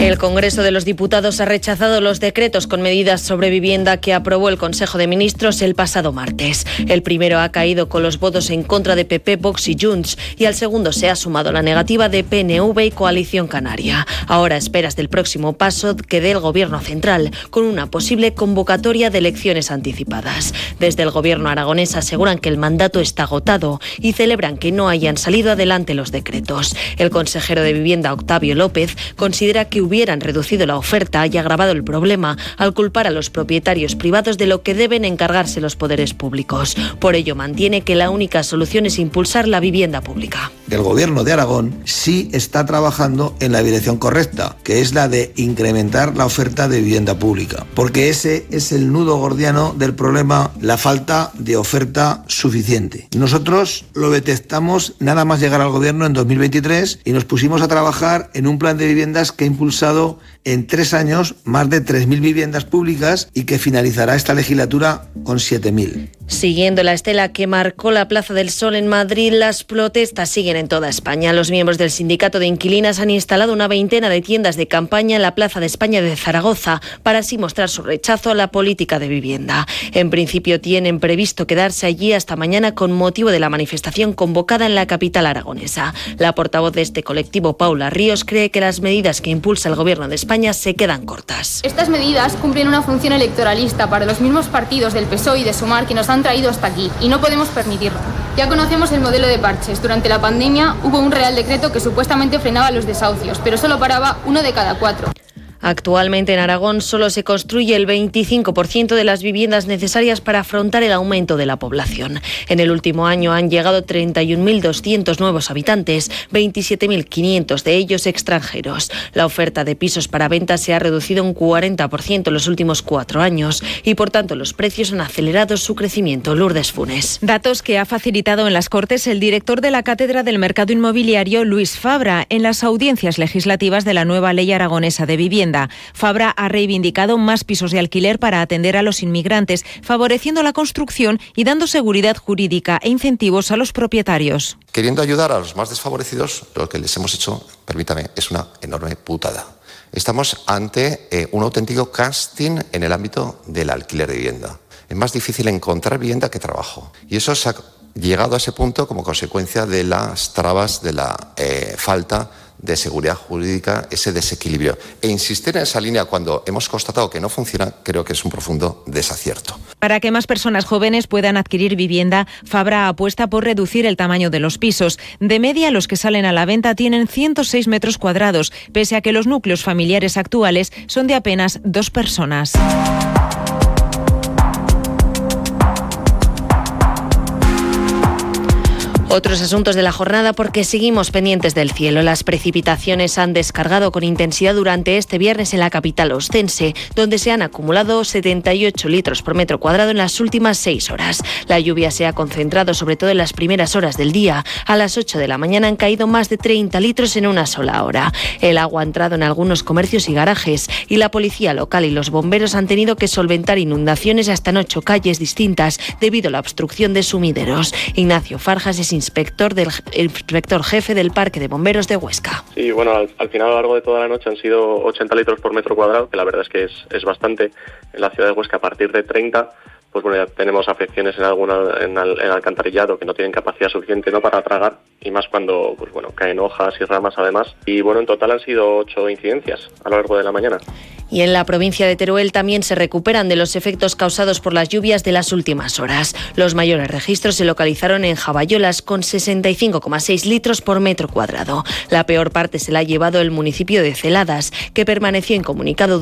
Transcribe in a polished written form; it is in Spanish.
El Congreso de los Diputados ha rechazado los decretos con medidas sobre vivienda que aprobó el Consejo de Ministros el pasado martes. El primero ha caído con los votos en contra de PP, Vox y Junts, y al segundo se ha sumado la negativa de PNV y Coalición Canaria. Ahora a esperas del próximo paso que dé el Gobierno central, con una posible convocatoria de elecciones anticipadas. Desde el Gobierno aragonés aseguran que el mandato está agotado y celebran que no hayan salido adelante los decretos. El consejero de Vivienda, Octavio López, considera que hubieran reducido la oferta y agravado el problema al culpar a los propietarios privados de lo que deben encargarse los poderes públicos. Por ello mantiene que la única solución es impulsar la vivienda pública. El Gobierno de Aragón sí está trabajando en la dirección correcta, que es la de incrementar la oferta de vivienda pública, porque ese es el nudo gordiano del problema, la falta de oferta suficiente. Nosotros lo detectamos nada más llegar al Gobierno en 2023 y nos pusimos a trabajar en un plan de viviendas que ha impulsado en 3 años más de 3.000 viviendas públicas y que finalizará esta legislatura con 7.000. Siguiendo la estela que marcó la Plaza del Sol en Madrid, las protestas siguen en toda España. Los miembros del Sindicato de Inquilinas han instalado una veintena de tiendas de campaña en la Plaza de España de Zaragoza para así mostrar su rechazo a la política de vivienda. En principio tienen previsto quedarse allí hasta mañana con motivo de la manifestación convocada en la capital aragonesa. La portavoz de este colectivo, Paula Ríos, cree que las medidas que impulsa el Gobierno de España se quedan cortas. Estas medidas cumplen una función electoralista para los mismos partidos del PSOE y de Sumar que nos han traído hasta aquí y no podemos permitirlo. Ya conocemos el modelo de parches. Durante la pandemia hubo un real decreto que supuestamente frenaba los desahucios, pero solo paraba 1 de cada 4. Actualmente en Aragón solo se construye el 25% de las viviendas necesarias para afrontar el aumento de la población. En el último año han llegado 31.200 nuevos habitantes, 27.500 de ellos extranjeros. La oferta de pisos para venta se ha reducido un 40% en los últimos 4 años y por tanto los precios han acelerado su crecimiento. Lourdes Funes. Datos que ha facilitado en las Cortes el director de la Cátedra del Mercado Inmobiliario, Luis Fabra, en las audiencias legislativas de la nueva Ley Aragonesa de Vivienda. Fabra ha reivindicado más pisos de alquiler para atender a los inmigrantes, favoreciendo la construcción y dando seguridad jurídica e incentivos a los propietarios. Queriendo ayudar a los más desfavorecidos, lo que les hemos hecho, permítame, es una enorme putada. Estamos ante un auténtico casting en el ámbito del alquiler de vivienda. Es más difícil encontrar vivienda que trabajo. Y eso se ha llegado a ese punto como consecuencia de las trabas de la falta de seguridad jurídica, ese desequilibrio. E insistir en esa línea cuando hemos constatado que no funciona, creo que es un profundo desacierto. Para que más personas jóvenes puedan adquirir vivienda, Fabra apuesta por reducir el tamaño de los pisos. De media, los que salen a la venta tienen 106 metros cuadrados, pese a que los núcleos familiares actuales son de apenas 2 personas. Otros asuntos de la jornada porque seguimos pendientes del cielo. Las precipitaciones han descargado con intensidad durante este viernes en la capital ostense, donde se han acumulado 78 litros por metro cuadrado en las últimas 6 horas. La lluvia se ha concentrado sobre todo en las primeras horas del día. A las 8 de la mañana han caído más de 30 litros en una sola hora. El agua ha entrado en algunos comercios y garajes y la policía local y los bomberos han tenido que solventar inundaciones hasta en 8 calles distintas debido a la obstrucción de sumideros. Ignacio Farjas es inspector jefe del Parque de Bomberos de Huesca. Sí, bueno, al final a lo largo de toda la noche han sido 80 litros por metro cuadrado, que la verdad es que es bastante. En la ciudad de Huesca a partir de 30, pues bueno, ya tenemos afecciones en alcantarillado que no tienen capacidad suficiente, ¿no?, para tragar, y más cuando pues bueno, caen hojas y ramas además. Y bueno, en total han sido 8 incidencias a lo largo de la mañana. Y en la provincia de Teruel también se recuperan de los efectos causados por las lluvias de las últimas horas. Los mayores registros se localizaron en Jabayolas con 65,6 litros por metro cuadrado. La peor parte se la ha llevado el municipio de Celadas, que permaneció incomunicado